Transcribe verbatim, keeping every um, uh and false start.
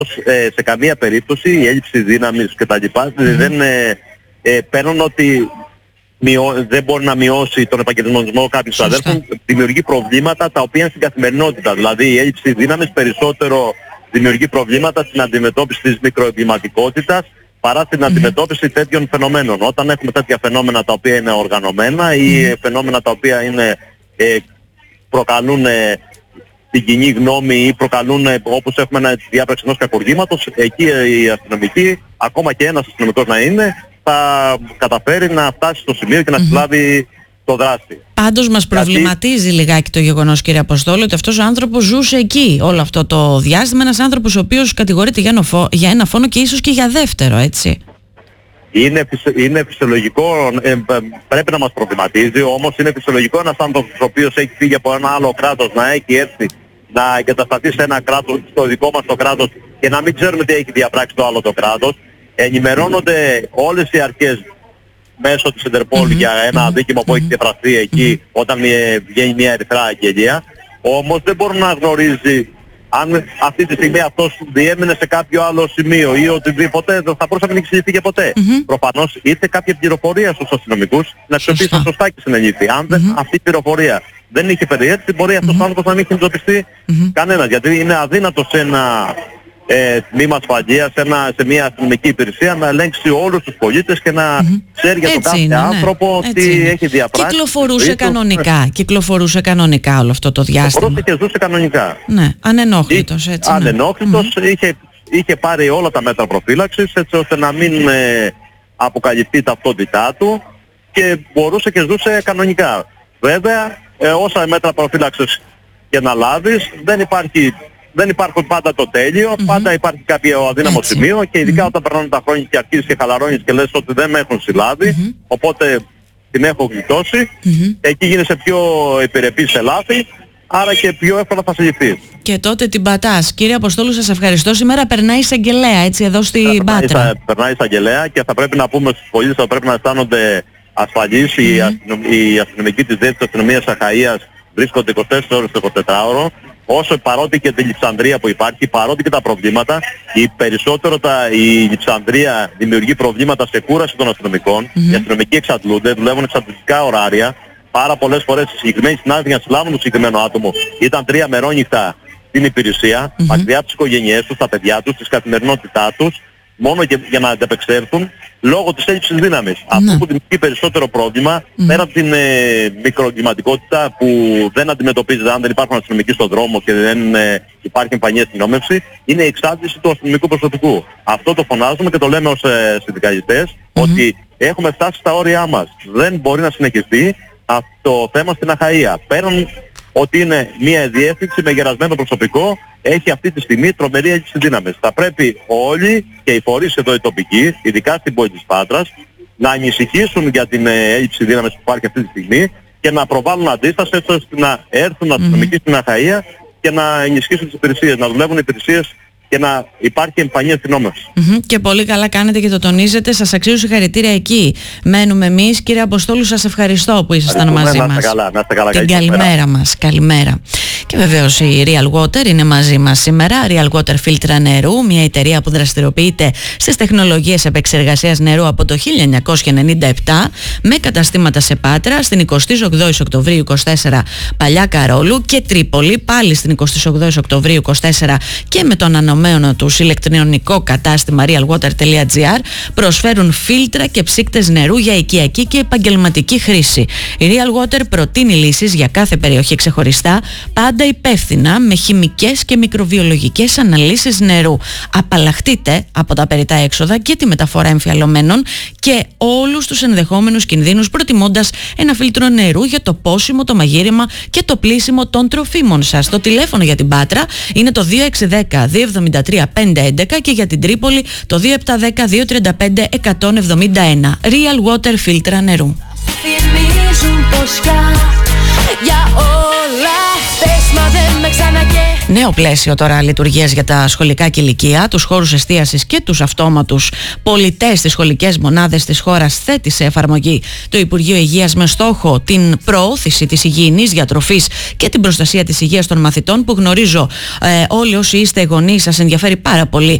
ε, σε καμία περίπτωση η έλλειψη δύναμης κτλ. Mm-hmm. δεν ε, ε, παίρνουν ότι μειώ, δεν μπορεί να μειώσει τον επαγγελματισμό κάποιου αδέρφων. Δημιουργεί προβλήματα τα οποία είναι στην καθημερινότητα. Δηλαδή η έλλειψη δύναμης περισσότερο δημιουργεί προβλήματα στην αντιμετώπιση της μικροεγκληματικότητας παρά στην mm-hmm. αντιμετώπιση τέτοιων φαινομένων. Όταν έχουμε τέτοια φαινόμενα τα οποία είναι οργανωμένα ή mm-hmm. φαινόμενα τα οποία είναι, ε, προκαλούν ε, την κοινή γνώμη ή προκαλούν, ε, όπως έχουμε ένα διάπραξη ενός κακουργήματος, εκεί οι αστυνομικοί, ακόμα και ένας αστυνομικός να είναι, θα καταφέρει να φτάσει στο σημείο και να συλλάβει mm-hmm. το δράστη. Πάντως μας Γιατί... προβληματίζει λιγάκι το γεγονός, κύριε Αποστόλη, ότι αυτός ο άνθρωπος ζούσε εκεί όλο αυτό το διάστημα. Ένας άνθρωπος ο οποίος κατηγορείται για, νοφο... για ένα φόνο και ίσως και για δεύτερο, έτσι. Είναι, είναι φυσιολογικό, ε, πρέπει να μας προβληματίζει, όμως είναι φυσιολογικό ένας άνθρωπος ο οποίος έχει φύγει από ένα άλλο κράτος να έχει έρθει να εγκατασταθεί σε ένα κράτος, στο δικό μας το κράτος, και να μην ξέρουμε τι έχει διαπράξει το άλλο το κράτος. Ενημερώνονται όλες οι αρχές μέσω της Interpol mm-hmm. για ένα mm-hmm. δίκημα που mm-hmm. έχει διαπραχθεί εκεί mm-hmm. όταν βγαίνει μια ερυθρά αγγελία. Όμως δεν μπορεί να γνωρίζει αν αυτή τη στιγμή αυτός διέμεινε σε κάποιο άλλο σημείο ή οτιδήποτε, δεν θα μπορούσε να μην εξηγηθεί και ποτέ. Mm-hmm. Προφανώς ήρθε κάποια πληροφορία στους αστυνομικούς να αξιοποιήσουν σωστά και συνεννήθη. Αν mm-hmm. αυτή η πληροφορία δεν είχε περιέλθει, μπορεί αυτός mm-hmm. ο άνθρωπος να μην είχε εντοπιστεί mm-hmm. κανένας. Γιατί είναι αδύνατο σε ένα ε, τμήμα ασφαλείας, σε, σε μια αστυνομική υπηρεσία να ελέγξει όλους τους πολίτες και να mm-hmm. ξέρει για τον κάθε είναι, άνθρωπο ναι. τι είναι. Έχει διαπράξει. Κυκλοφορούσε κανονικά, κυκλοφορούσε κανονικά όλο αυτό το διάστημα. Κυκλοφορούσε και ζούσε κανονικά. Ναι, ανενόχλητος έτσι. Ανενόχλητος, ναι. είχε, είχε πάρει όλα τα μέτρα προφύλαξης έτσι ώστε να μην ε, αποκαλυφθεί η ταυτότητά του και μπορούσε και ζούσε κανονικά. Βέβαια, ε, όσα μέτρα προφύλαξης και να λάβεις, δεν υπάρχει... Δεν υπάρχουν πάντα το τέλειο, mm-hmm. πάντα υπάρχει κάποιο αδύναμο Έτσι. σημείο και ειδικά mm-hmm. όταν περνάνε τα χρόνια και αρχίζεις και χαλαρώνεις και λες ότι δεν με έχουν συλλάβει, mm-hmm. οπότε την έχω γλιτώσει, mm-hmm. εκεί γίνεσαι πιο επιρρεπής σε λάθη, άρα και πιο εύκολα θα συλληφθείς. Και τότε την πατάς. Κύριε Αποστόλου, σας ευχαριστώ. Σήμερα περνάει εισαγγελέα, έτσι, εδώ στην Πάτρα. Περνάει εισαγγελέα και θα πρέπει να πούμε στους πολίτες ότι θα πρέπει να αισθάνονται ασφαλείς. Mm-hmm. Οι, αστυνομ, οι αστυνομικοί της Διεύθυνσης Αστυνομίας Αχαΐας βρίσκονται είκοσι τέσσερις ώρες το εικοσιτετράωρο. Όσο παρότι και τη λειψανδρία που υπάρχει, παρότι και τα προβλήματα, η περισσότερο τα, η λειψανδρία δημιουργεί προβλήματα σε κούραση των αστυνομικών. Mm-hmm. Οι αστυνομικοί εξαντλούνται, δουλεύουν εξαντλητικά ωράρια. Πάρα πολλές φορές οι συγκεκριμένοι συνάδελφοι για να συλλάβουν το συγκεκριμένο άτομο ήταν τρία μερόνυχτα στην υπηρεσία, mm-hmm. μακριά από τις οικογένειές τους, τα παιδιά τους, της καθημερινότητά τους, μόνο και, για να ανταπεξέλθουν λόγω της έλλειψης δύναμης. Mm-hmm. Αυτό που δημιουργεί περισσότερο πρόβλημα, mm-hmm. πέρα από την ε, μικροεγκληματικότητα που δεν αντιμετωπίζεται αν δεν υπάρχουν αστυνομικοί στον δρόμο και δεν ε, υπάρχει εμφανή αστυνόμευση, είναι η εξάντληση του αστυνομικού προσωπικού. Αυτό το φωνάζουμε και το λέμε ως ε, συνδικαλιστές, mm-hmm. ότι έχουμε φτάσει στα όρια μας. Δεν μπορεί να συνεχιστεί αυτό το θέμα στην Αχαΐα. Πέραν ότι είναι μια διεύθυνση με γερασμένο προσωπικό, έχει αυτή τη στιγμή τρομερή έλλειψη δύναμης. Θα πρέπει όλοι και οι φορείς εδώ οι τοπικοί, ειδικά στην πόλη της Πάτρας, να ανησυχήσουν για την έλλειψη δύναμης που υπάρχει αυτή τη στιγμή και να προβάλλουν αντίσταση έτσι ώστε να έρθουν αστυνομικοί mm-hmm. στην Αχαΐα και να ενισχύσουν τις υπηρεσίες, να δουλεύουν οι υπηρεσίες και να υπάρχει εμφανή αστυνόμευση. Mm-hmm. Και πολύ καλά κάνετε και το τονίζετε. Σας αξίζουν συγχαρητήρια εκεί. Μένουμε εμείς. Κύριε Αποστόλου, σας ευχαριστώ που ήσασταν μαζί να μας. είστε καλά, να είστε καλά. Την καλημέρα μας. Καλημέρα. Και βεβαίως η Real Water είναι μαζί μας σήμερα. Real Water φίλτρα νερού, μια εταιρεία που δραστηριοποιείται στις τεχνολογίες επεξεργασίας νερού από το χίλια εννιακόσια ενενήντα επτά, με καταστήματα σε Πάτρα, στην εικοστή ογδόη Οκτωβρίου είκοσι τέσσερα Παλιά Καρόλου και Τρίπολη, πάλι στην εικοστή ογδόη Οκτωβρίου είκοσι τέσσερα και με τον ανωμένο τους ηλεκτρονικό κατάστημα realwater.gr προσφέρουν φίλτρα και ψύκτες νερού για οικιακή και επαγγελματική χρήση. Η Real Water προτείνει λύσεις για κάθε περιοχή ξεχωριστά, πάντα υπεύθυνα με χημικές και μικροβιολογικές αναλύσεις νερού. Απαλλαχτείτε από τα περιττά έξοδα και τη μεταφορά εμφιαλωμένων και όλους τους ενδεχόμενους κινδύνους, προτιμώντας ένα φίλτρο νερού για το πόσιμο, το μαγείρεμα και το πλύσιμο των τροφίμων σας. Το τηλέφωνο για την Πάτρα είναι το δύο έξι ένα μηδέν δύο εβδομήντα τρία πεντακόσια έντεκα και για την Τρίπολη το δύο επτά ένα μηδέν δύο τρία πέντε εκατόν εβδομήντα ένα. Real Water φίλτρα νερού. Θυμίζουν πως για όλα θες Νέο πλαίσιο τώρα λειτουργίας για τα σχολικά κηλικεία, τους χώρους εστίασης και τους αυτόματους πολιτές στις σχολικές μονάδες της χώρας θέτει σε εφαρμογή το Υπουργείο Υγείας με στόχο την προώθηση της υγιεινής διατροφής και την προστασία της υγείας των μαθητών, που γνωρίζω ε, όλοι όσοι είστε γονείς σας ενδιαφέρει πάρα πολύ